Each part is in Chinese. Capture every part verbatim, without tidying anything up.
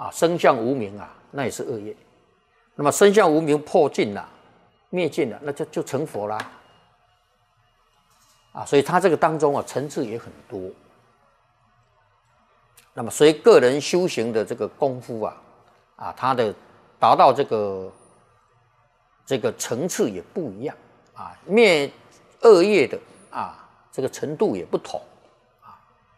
啊，生相无明啊，那也是恶业。那么生相无明破尽了，灭尽了，那就就成佛啦。啊，所以它这个当中啊，层次也很多。那么随个人修行的这个功夫啊，啊，他的达到这个这个层次也不一样啊，灭恶业的啊，这个程度也不同啊。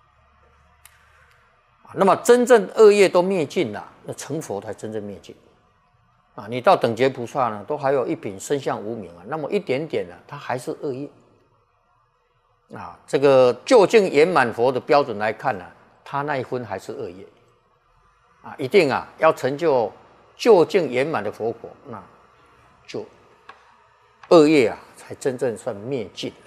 那么真正恶业都灭尽了，那成佛才真正灭尽啊。你到等觉菩萨呢，都还有一品生相无明啊，那么一点点呢、啊，它还是恶业啊。这个究竟圆满佛的标准来看呢、啊，他那一分还是恶业啊，一定啊要成就究竟圆满的佛果，那就恶业啊才真正算灭尽了。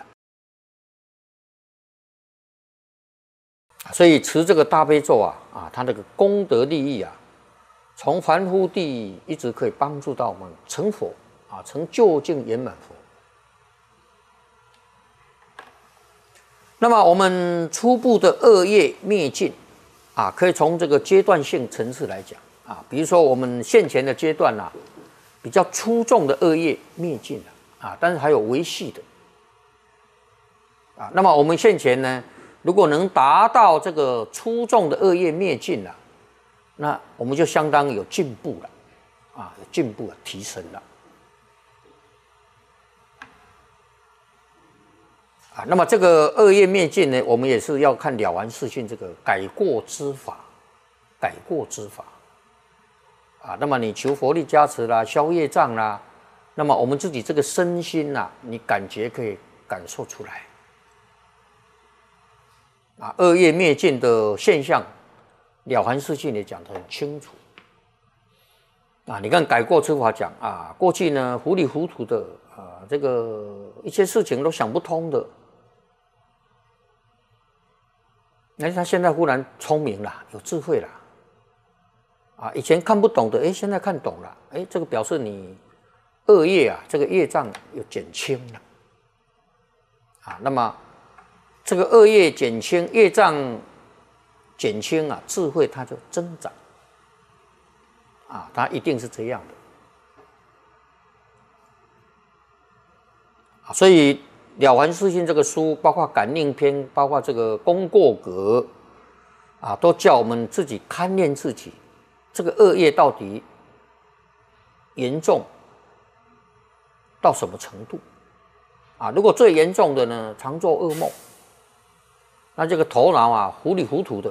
所以持这个大悲咒啊啊，它那个功德利益啊，从凡夫地一直可以帮助到我们成佛啊，成究竟圆满佛。那么我们初步的恶业灭尽啊，可以从这个阶段性层次来讲啊，比如说我们现前的阶段啊，比较粗重的恶业灭尽了啊，但是还有维系的啊。那么我们现前呢，如果能达到这个粗重的恶业灭尽了，那我们就相当有进步了啊，有进步了，提升了。啊，那么这个恶业灭尽呢，我们也是要看了完四训这个改过之法，改过之法。啊，那么你求佛力加持啦，消业障啦，那么我们自己这个身心呐、啊，你感觉可以感受出来。啊，恶业灭尽的现象，了凡四训也讲得很清楚。啊，你看改过之法讲啊，过去呢糊里糊涂的啊，这个一些事情都想不通的。哎，他现在忽然聪明了，有智慧了，啊，以前看不懂的，哎，现在看懂了，哎，这个表示你恶业啊，这个业障有减轻了，啊，那么这个恶业减轻，业障减轻啊，智慧它就增长，啊，它一定是这样的，啊，所以。了凡四训这个书，包括感应篇，包括这个功过格，啊，都叫我们自己勘验自己，这个恶业到底严重到什么程度？啊，如果最严重的呢，常做噩梦，那这个头脑啊糊里糊涂的，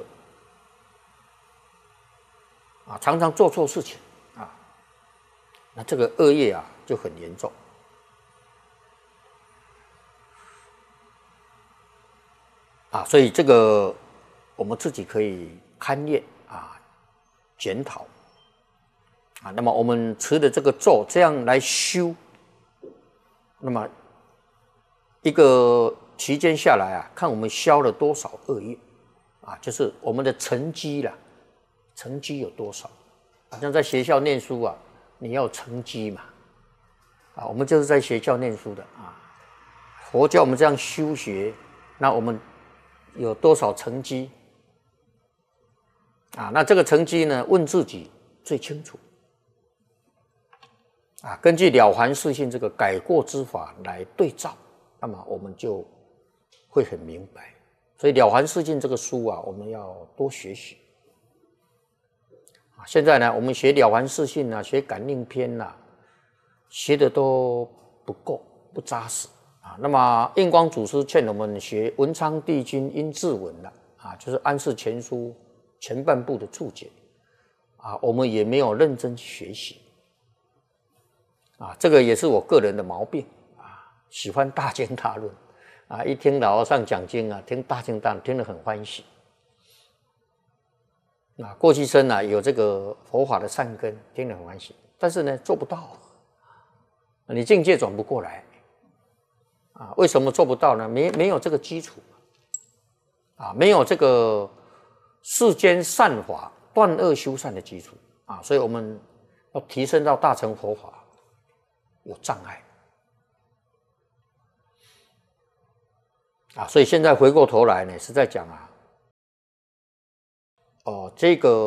啊，常常做错事情啊，那这个恶业啊就很严重。啊，所以这个我们自己可以勘验啊，检讨啊。那么我们持的这个咒，这样来修，那么一个期间下来啊，看我们消了多少恶业啊，就是我们的成绩啦，成绩有多少？好像在学校念书啊，你要有成绩嘛，啊，我们就是在学校念书的啊。佛教我们这样修学，那我们有多少成绩啊？那这个成绩呢？问自己最清楚啊。根据了凡四训这个改过之法来对照，那么我们就会很明白。所以了凡四训这个书啊，我们要多学习啊。现在呢，我们学了凡四训啊，学感应篇啊，学的都不够，不扎实。啊，那么印光祖师劝我们学文昌帝君阴骘文了啊，就是安世全书前半部的注解啊，我们也没有认真学习啊，这个也是我个人的毛病啊，喜欢大经大论啊，一听老和尚讲经啊，听大经大论听得很欢喜啊，过去生啊有这个佛法的善根，听得很欢喜，但是呢做不到，你境界转不过来。啊，为什么做不到呢？没没有这个基础，啊，没有这个世间善法断恶修善的基础啊，所以我们要提升到大乘佛法有障碍啊，所以现在回过头来呢，是在讲啊，哦，这个。